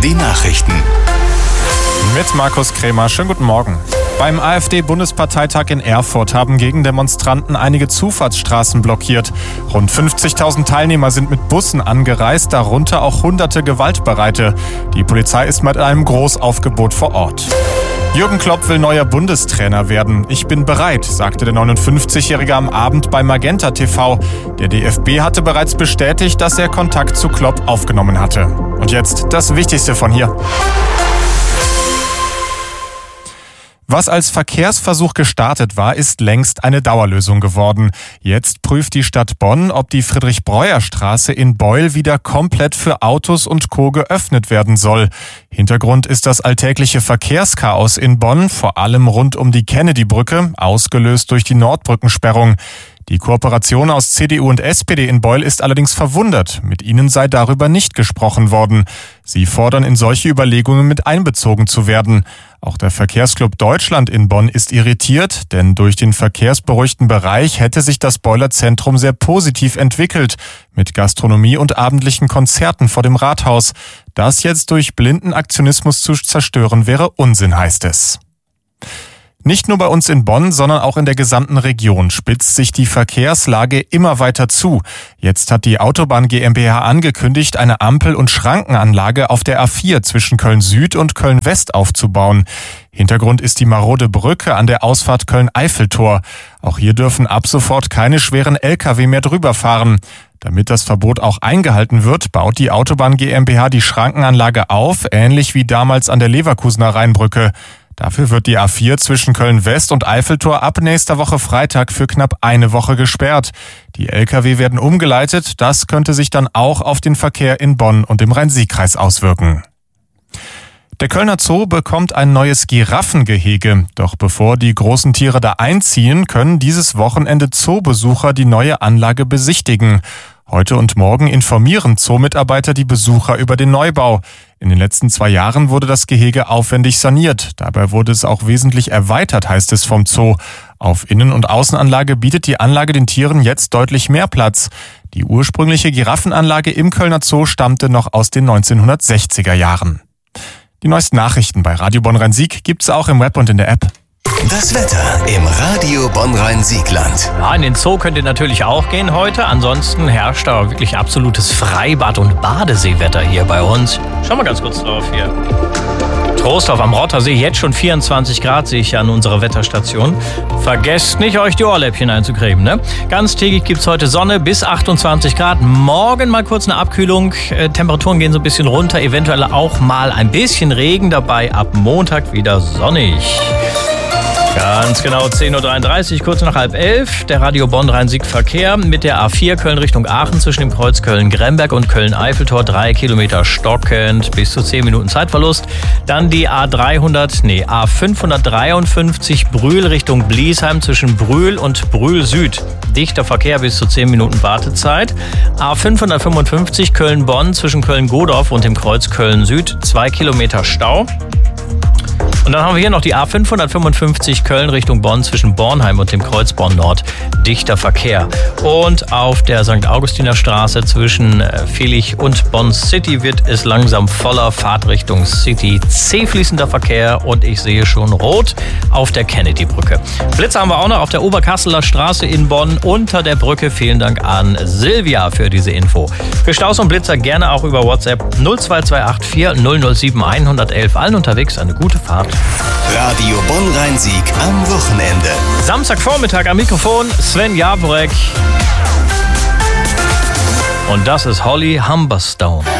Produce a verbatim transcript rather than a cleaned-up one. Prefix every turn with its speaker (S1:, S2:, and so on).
S1: die Nachrichten.
S2: Mit Markus Krämer. Schönen guten Morgen. Beim AfD-Bundesparteitag in Erfurt haben Gegendemonstranten einige Zufahrtsstraßen blockiert. Rund fünfzigtausend Teilnehmer sind mit Bussen angereist, darunter auch hunderte Gewaltbereite. Die Polizei ist mit einem Großaufgebot vor Ort. Jürgen Klopp will neuer Bundestrainer werden. Ich bin bereit, sagte der neunundfünfzigjährige am Abend bei Magenta T V. Der D F B hatte bereits bestätigt, dass er Kontakt zu Klopp aufgenommen hatte. Und jetzt das Wichtigste von hier. Was als Verkehrsversuch gestartet war, ist längst eine Dauerlösung geworden. Jetzt prüft die Stadt Bonn, ob die Friedrich-Breuer-Straße in Beul wieder komplett für Autos und Co. geöffnet werden soll. Hintergrund ist das alltägliche Verkehrschaos in Bonn, vor allem rund um die Kennedy-Brücke, ausgelöst durch die Nordbrückensperrung. Die Kooperation aus C D U und S P D in Beul ist allerdings verwundert. Mit ihnen sei darüber nicht gesprochen worden. Sie fordern, in solche Überlegungen mit einbezogen zu werden. Auch der Verkehrsclub Deutschland in Bonn ist irritiert, denn durch den verkehrsberuhigten Bereich hätte sich das Beuler Zentrum sehr positiv entwickelt, mit Gastronomie und abendlichen Konzerten vor dem Rathaus. Das jetzt durch blinden Aktionismus zu zerstören wäre Unsinn, heißt es. Nicht nur bei uns in Bonn, sondern auch in der gesamten Region spitzt sich die Verkehrslage immer weiter zu. Jetzt hat die Autobahn GmbH angekündigt, eine Ampel- und Schrankenanlage auf der A vier zwischen Köln-Süd und Köln-West aufzubauen. Hintergrund ist die marode Brücke an der Ausfahrt Köln-Eiffeltor. Auch hier dürfen ab sofort keine schweren L K W mehr drüber fahren. Damit das Verbot auch eingehalten wird, baut die Autobahn GmbH die Schrankenanlage auf, ähnlich wie damals an der Leverkusener Rheinbrücke. Dafür wird die A vier zwischen Köln-West und Eiffeltor ab nächster Woche Freitag für knapp eine Woche gesperrt. Die L K W werden umgeleitet, das könnte sich dann auch auf den Verkehr in Bonn und im Rhein-Sieg-Kreis auswirken. Der Kölner Zoo bekommt ein neues Giraffengehege. Doch bevor die großen Tiere da einziehen, können dieses Wochenende Zoobesucher die neue Anlage besichtigen. Heute und morgen informieren Zoomitarbeiter die Besucher über den Neubau. In den letzten zwei Jahren wurde das Gehege aufwendig saniert. Dabei wurde es auch wesentlich erweitert, heißt es vom Zoo. Auf Innen- und Außenanlage bietet die Anlage den Tieren jetzt deutlich mehr Platz. Die ursprüngliche Giraffenanlage im Kölner Zoo stammte noch aus den neunzehnhundertsechziger Jahren. Die neuesten Nachrichten bei Radio Bonn-Rhein-Sieg gibt's auch im Web und in der App.
S1: Das Wetter im Radio Bonn-Rhein-Siegland.
S3: Ja, in den Zoo könnt ihr natürlich auch gehen heute. Ansonsten herrscht da wirklich absolutes Freibad- und Badeseewetter hier bei uns. Schauen wir ganz kurz drauf hier. Trostorf am Rottersee, jetzt schon vierundzwanzig Grad, sehe ich ja an unserer Wetterstation. Vergesst nicht, euch die Ohrläppchen einzucremen, ne? Ganztägig gibt's heute Sonne bis achtundzwanzig Grad. Morgen mal kurz eine Abkühlung. Äh, Temperaturen gehen so ein bisschen runter, eventuell auch mal ein bisschen Regen dabei. Ab Montag wieder sonnig. Ganz genau, zehn Uhr dreiunddreißig, kurz nach halb elf. Der Radio Bonn-Rhein-Sieg-Verkehr mit der A vier Köln Richtung Aachen zwischen dem Kreuz Köln-Gremberg und Köln-Eiffeltor. Drei Kilometer stockend, bis zu zehn Minuten Zeitverlust. Dann die A dreihundert, nee, A fünfhundertdreiundfünfzig Brühl Richtung Bliesheim zwischen Brühl und Brühl Süd. Dichter Verkehr, bis zu zehn Minuten Wartezeit. A fünfhundertfünfundfünfzig Köln-Bonn zwischen Köln-Godorf und dem Kreuz Köln-Süd. Zwei Kilometer Stau. Und dann haben wir hier noch die A fünfhundertfünfundfünfzig Köln Richtung Bonn zwischen Bornheim und dem Kreuz Bonn Nord. Dichter Verkehr. Und auf der Sankt Augustiner Straße zwischen Vilich und Bonn City wird es langsam voller. Fahrtrichtung City. C fließender Verkehr und ich sehe schon rot auf der Kennedy-Brücke. Blitze haben wir auch noch auf der Oberkasseler Straße in Bonn unter der Brücke. Vielen Dank an Silvia für diese Info. Für Staus und Blitzer gerne auch über WhatsApp null zwei zwei acht vier null null sieben eins eins eins. Allen unterwegs eine gute Fahrt.
S1: Radio Bonn-Rhein-Sieg am Wochenende.
S3: Samstagvormittag am Mikrofon Sven Jaborek. Und das ist Holly Humberstone.